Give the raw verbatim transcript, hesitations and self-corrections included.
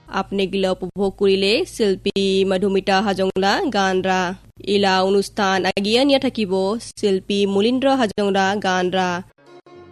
আপনি গিলা উপভোগ কৰিলে শিল্পী মধুমিতা হাজংৰা গানৰা ইলা অনুষ্ঠান আগিয়া নিয়া থাকিব শিল্পী মুলীন্দ্ৰ হাজংৰা গানৰা